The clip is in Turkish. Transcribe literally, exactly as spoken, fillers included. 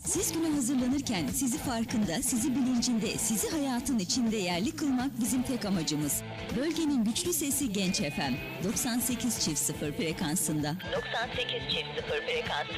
Siz güne hazırlanırken sizi farkında, sizi bilincinde, sizi hayatın içinde yerli kılmak bizim tek amacımız. Bölgenin güçlü sesi Genç F M doksan sekiz çift sıfır frekansında. doksan sekiz çift sıfır frekansı.